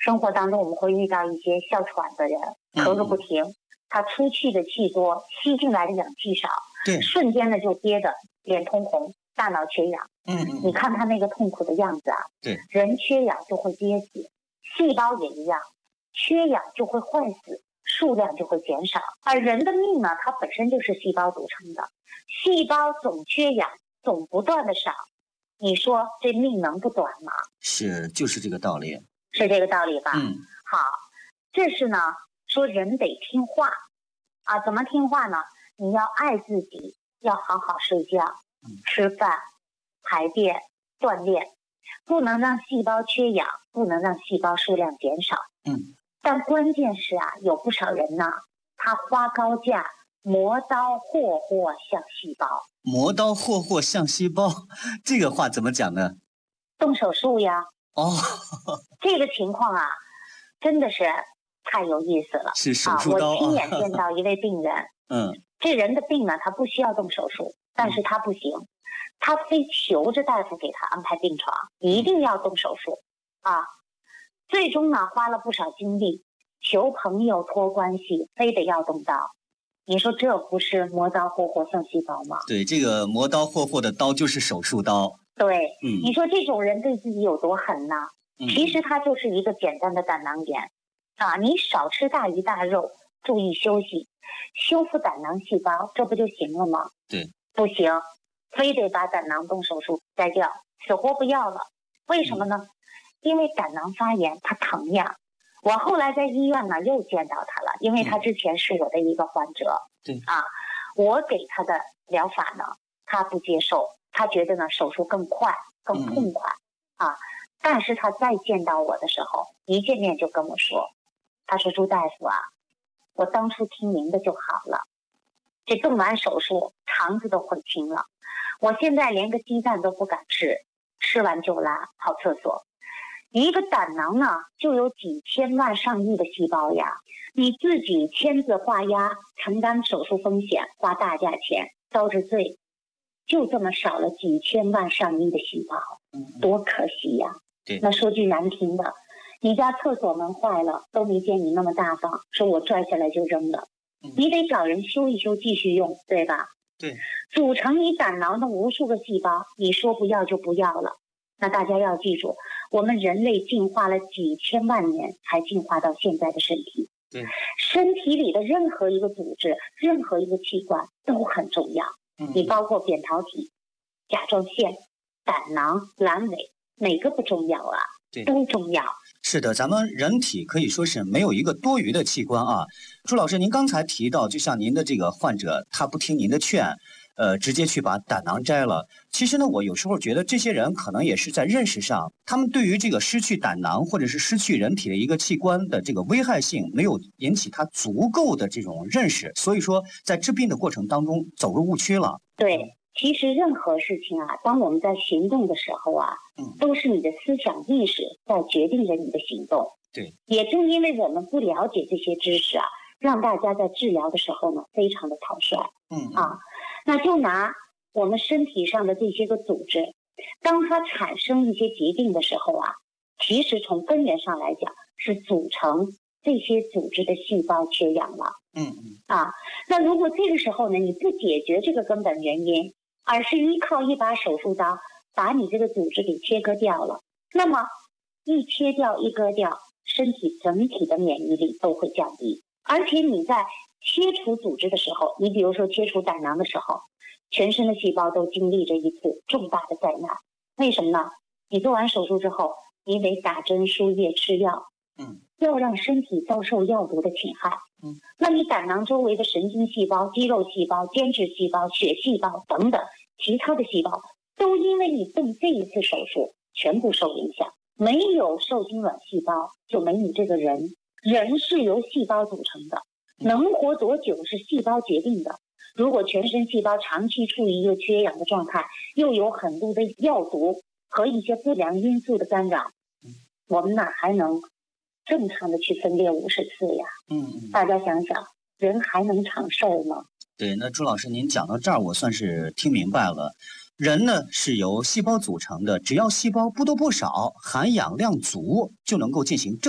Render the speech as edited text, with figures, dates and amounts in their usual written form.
生活当中我们会遇到一些哮喘的人，咳个不停，他出去的气多，吸进来的氧气少， 对， 瞬间呢就憋得脸通红，大脑缺氧。你看他那个痛苦的样子啊， 对， 人缺氧就会憋死，细胞也一样，缺氧就会坏死，数量就会减少。而人的命呢，它本身就是细胞组成的，细胞总缺氧，总不断的少，你说这命能不短吗？ 是，就是这个道理， 是这个道理吧？好，这是呢，说人得听话啊，怎么听话呢？你要爱自己，要好好睡觉，吃饭、排便、锻炼，不能让细胞缺氧，不能让细胞数量减少。但关键是啊，有不少人呢，他花高价磨刀霍霍向细胞。 磨刀霍霍向细胞，这个话怎么讲呢？ 动手术呀。这个情况啊，真的是太有意思了。 是手术刀我亲眼见到一位病人，这人的病呢，他不需要动手术，但是他不行，他非求着大夫给他安排病床，一定要动手术啊。最终呢，花了不少精力，求朋友托关系，非得要动刀。你说这不是磨刀霍霍向细胞吗？ 对，这个磨刀霍霍的刀就是手术刀。 对，你说这种人对自己有多狠呢？其实他就是一个简单的胆囊炎啊！你少吃大鱼大肉，注意休息，修复胆囊细胞，这不就行了吗？ 对， 不行，非得把胆囊动手术摘掉，死活不要了。为什么呢？因为胆囊发炎，它疼呀。我后来在医院呢又见到他了，因为他之前是我的一个患者。我给他的疗法呢，他不接受，他觉得呢手术更快更痛快但是他再见到我的时候，一见面就跟我说，他说朱大夫啊，我当初听您的就好了，这动完手术肠子都悔青了，我现在连个鸡蛋都不敢吃，吃完就拉跑厕所。一个胆囊呢就有几千万上亿的细胞呀，你自己签字画押，承担手术风险，花大价钱，遭着罪，就这么少了几千万上亿的细胞，多可惜呀。那说句难听的，你家厕所门坏了，都没见你那么大方，说我拽下来就扔了，你得找人修一修继续用，对吧？ 对， 组成你胆囊的无数个细胞，你说不要就不要了。那大家要记住，我们人类进化了几千万年才进化到现在的身体。身体里的任何一个组织，任何一个器官都很重要。你包括扁桃体、甲状腺、胆囊、阑尾，哪个不重要啊？都重要。 是的，咱们人体可以说是没有一个多余的器官啊。朱老师，您刚才提到，就像您的这个患者，他不听您的劝，直接去把胆囊摘了。其实呢，我有时候觉得这些人可能也是在认识上，他们对于这个失去胆囊或者是失去人体的一个器官的这个危害性，没有引起他足够的这种认识，所以说在治病的过程当中走入误区了。 对，其实任何事情啊，当我们在行动的时候啊，都是你的思想意识在决定着你的行动。 对， 也正因为我们不了解这些知识啊，让大家在治疗的时候呢，非常的草率。那就拿我们身体上的这些个组织，当它产生一些疾病的时候啊，其实从根源上来讲，是组成这些组织的细胞缺氧了。那如果这个时候呢，你不解决这个根本原因，而是依靠一把手术刀把你这个组织给切割掉了，那么一切掉一割掉，身体整体的免疫力都会降低。而且你在切除组织的时候，你比如说切除胆囊的时候，全身的细胞都经历着一次重大的灾难。为什么呢？你做完手术之后，你得打针输液吃药，要让身体遭受药毒的侵害。那你胆囊周围的神经细胞、肌肉细胞、间质细胞、血细胞等等其他的细胞，都因为你动这一次手术全部受影响。没有受精卵细胞，就没你这个人。人是由细胞组成的，能活多久是细胞决定的。如果全身细胞长期处于一个缺氧的状态，又有很多的药毒和一些不良因素的干扰，我们哪还能正常的去分裂50次呀？大家想想，人还能长寿吗？ 对，那朱老师您讲到这儿，我算是听明白了。人呢是由细胞组成的，只要细胞不多不少，含氧量足，就能够进行正